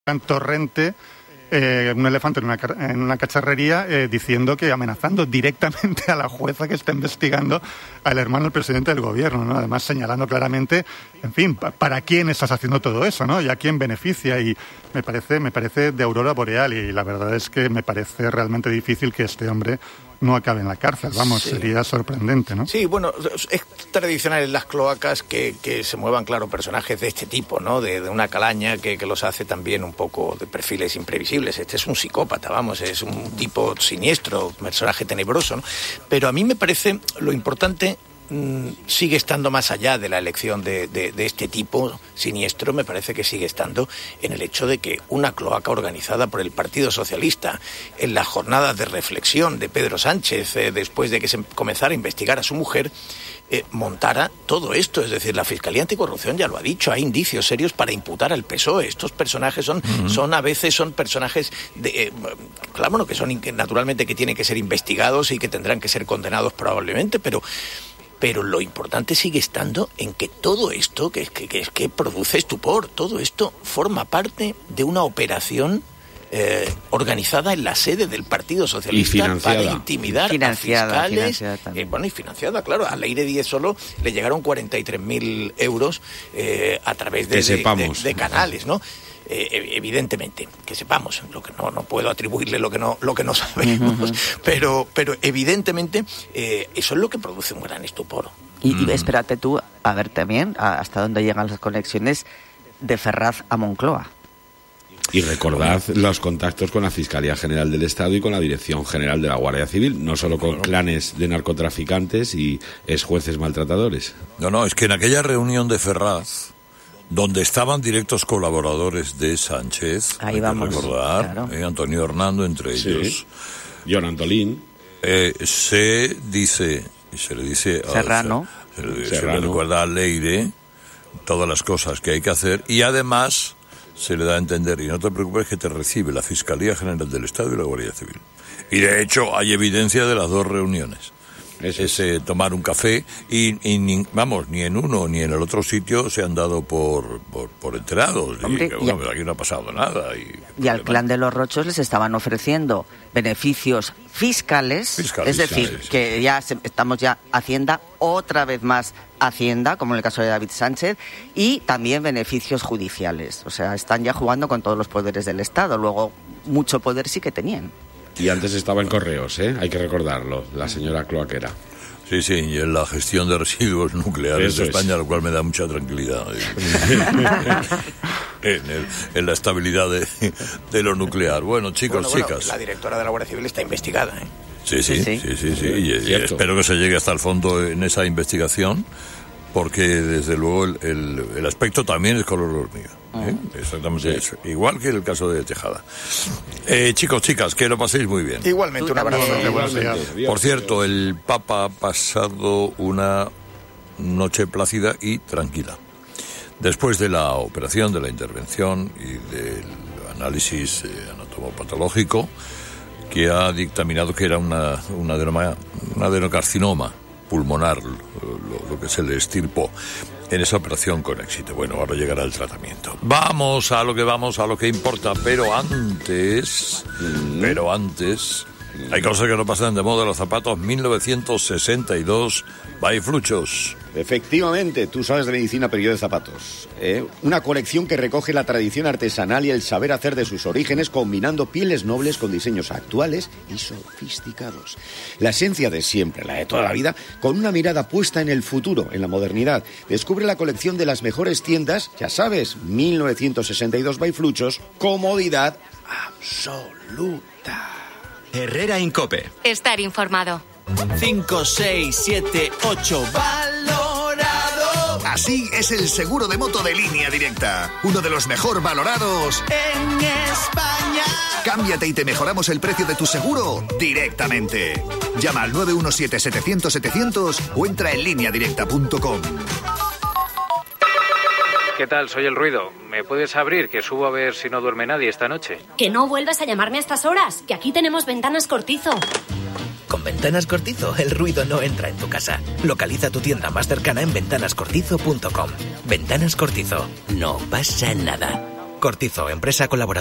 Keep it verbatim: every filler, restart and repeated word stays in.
gran torrente, eh, un elefante en una, en una cacharrería, eh, diciendo que, amenazando directamente a la jueza que está investigando al hermano del presidente del gobierno, ¿no? Además señalando claramente, en fin, ¿para quién estás haciendo todo eso, ¿no? Y a quién beneficia. Y me parece, me parece de aurora boreal, y la verdad es que me parece realmente difícil que este hombre no acabe en la cárcel. Vamos, sí. Sería sorprendente, ¿no? Sí, bueno, es tradicional en las cloacas que, que se muevan, claro, personajes de este tipo, ¿no? De, de una calaña que, que los hace también un poco de perfiles imprevisibles. Este es un psicópata, vamos, es un tipo siniestro, personaje tenebroso, ¿no? Pero a mí me parece lo importante sigue estando más allá de la elección de, de, de este tipo siniestro, me parece que sigue estando en el hecho de que una cloaca organizada por el Partido Socialista en las jornadas de reflexión de Pedro Sánchez, eh, después de que se comenzara a investigar a su mujer, eh, montara todo esto. Es decir, la Fiscalía Anticorrupción ya lo ha dicho, hay indicios serios para imputar al P S O E. Estos personajes son, uh-huh. son a veces son personajes de, eh, claro, bueno, que son naturalmente que tienen que ser investigados y que tendrán que ser condenados probablemente, pero Pero lo importante sigue estando en que todo esto, que, que, que, que produce estupor, todo esto forma parte de una operación eh, organizada en la sede del Partido Socialista para intimidar financiada, a fiscales. Financiada eh, bueno, y financiada, claro. A Leire Díez solo le llegaron cuarenta y tres mil euros eh, a través de, de, de, de canales, ¿no? Eh, evidentemente, que sepamos, lo que no, no puedo atribuirle lo que no, lo que no sabemos, uh-huh. pero, pero evidentemente eh, eso es lo que produce un gran estupor. Y, y espérate tú a ver también a, hasta dónde llegan las conexiones de Ferraz a Moncloa. Y recordad los contactos con la Fiscalía General del Estado y con la Dirección General de la Guardia Civil, no solo con clanes de narcotraficantes y exjueces maltratadores. No, no, es que en aquella reunión de Ferraz, donde estaban directos colaboradores de Sánchez, ahí hay vamos, que recordar, claro. eh, Antonio Hernando entre sí. ellos. John Antolín. Eh, se dice, se le dice... Serrano. A, se, se, Serrano. se le recuerda a Leire todas las cosas que hay que hacer y además se le da a entender, y no te preocupes, que te recibe la Fiscalía General del Estado y la Guardia Civil. Y de hecho hay evidencia de las dos reuniones. Ese es eh, tomar un café y, y ni, vamos, ni en uno ni en el otro sitio se han dado por, por, por enterados. Hombre, y que, bueno, y, aquí no ha pasado nada. Y, y al clan de los Rochos les estaban ofreciendo beneficios fiscales, fiscales es decir, fiscales, sí. que ya se, estamos ya Hacienda, otra vez más Hacienda, como en el caso de David Sánchez, y también beneficios judiciales. O sea, están ya jugando con todos los poderes del Estado. Luego, mucho poder sí que tenían. Y antes estaba en Correos, ¿eh? Hay que recordarlo, la señora cloaquera. Sí, sí, y en la gestión de residuos nucleares Eso de España, es. Lo cual me da mucha tranquilidad. en, el, en la estabilidad de, de lo nuclear. Bueno, chicos, bueno, bueno, chicas. La directora de la Guardia Civil está investigada, ¿eh? Sí, sí, sí, sí, sí, sí. Y, y espero que se llegue hasta el fondo en esa investigación, porque desde luego el, el, el aspecto también es color hormiga. ¿eh? Uh-huh. Exactamente eso. Igual que el caso de Tejada. Eh, chicos, chicas, que lo paséis muy bien. Igualmente, un abrazo. Igualmente. Por cierto, el Papa ha pasado una noche plácida y tranquila. Después de la operación, de la intervención y del análisis eh, anatomopatológico, que ha dictaminado que era una, una, adenoma, un adenocarcinoma pulmonar, lo, lo que se le estirpó en esa operación con éxito. Bueno, ahora llegará el tratamiento. Vamos a lo que vamos, a lo que importa, pero antes, mm. pero antes, mm. hay cosas que no pasan de moda. Los zapatos mil novecientos sesenta y dos, by Fluchos. Efectivamente, tú sabes de medicina, pero yo de zapatos. ¿eh? Una colección que recoge la tradición artesanal y el saber hacer de sus orígenes, combinando pieles nobles con diseños actuales y sofisticados. La esencia de siempre, la de toda la vida, con una mirada puesta en el futuro, en la modernidad. Descubre la colección de las mejores tiendas, ya sabes, mil novecientos sesenta y dos by Fluchos, comodidad absoluta. Herrera Incope. Estar informado. cinco, seis, siete, ocho, valorado. Así es el seguro de moto de Línea Directa. Uno de los mejor valorados en España. Cámbiate y te mejoramos el precio de tu seguro directamente. Llama al nueve uno siete, setecientos, setecientos o entra en línea directa punto com. ¿Qué tal? Soy El Ruido. ¿Me puedes abrir? Que subo a ver si no duerme nadie esta noche. Que no vuelvas a llamarme a estas horas, que aquí tenemos Ventanas Cortizo. Con Ventanas Cortizo, el ruido no entra en tu casa. Localiza tu tienda más cercana en ventanas cortizo punto com. Ventanas Cortizo. No pasa nada. Cortizo, empresa colaboradora.